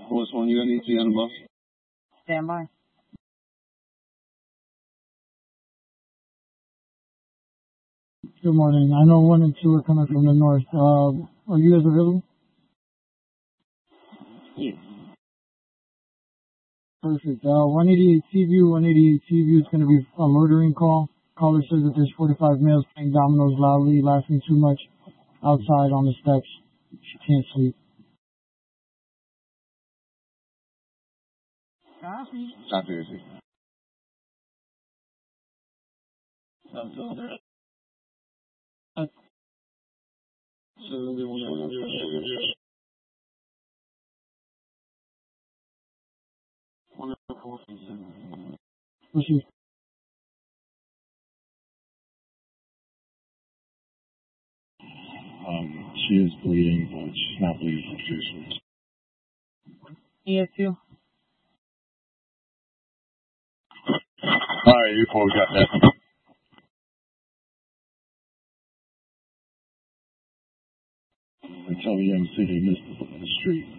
What's one you need to get above? Stand by. Good morning. I know 1 and 2 are coming from the north. Are you guys available? Yeah. Perfect. 188 Seaview. 188 Seaview is going to be a murdering call. Caller says that there's 45 males playing dominoes loudly, laughing too much outside on the steps. She can't sleep. Copy. Proceed. She is bleeding, but she's not bleeding profusely. ESU. Alright, you four got that. Tell the MC they missed the street.